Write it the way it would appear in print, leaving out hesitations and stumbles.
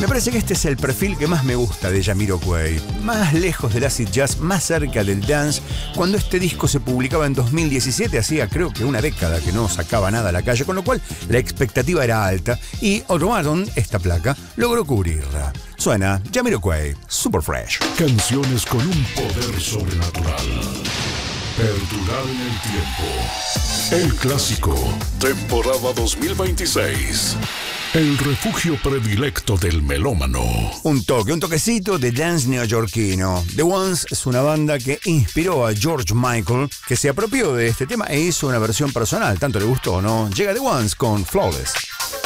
Me parece que este es el perfil que más me gusta de Jamiroquai. Más lejos del acid jazz, más cerca del dance. Cuando este disco se publicaba en 2017, hacía creo que una década que no sacaba nada a la calle, con lo cual la expectativa era alta y Automaton, esta placa, logró cubrirla. Suena Jamiroquai, Super Fresh. Canciones con un poder sobrenatural. Perdurar en el tiempo. El clásico, temporada 2026. El refugio predilecto del melómano. Un toquecito de dance neoyorquino. The Ones es una banda que inspiró a George Michael, que se apropió de este tema e hizo una versión personal. Tanto le gustó, ¿no? Llega The Ones con Flawless.